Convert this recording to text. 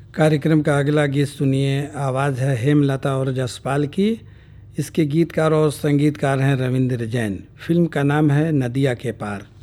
कार्यक्रम का अगला गीत सुनिए। आवाज़ है हेमलता और जसपाल की। इसके गीतकार और संगीतकार हैं रविंद्र जैन। फिल्म का नाम है नदिया के पार।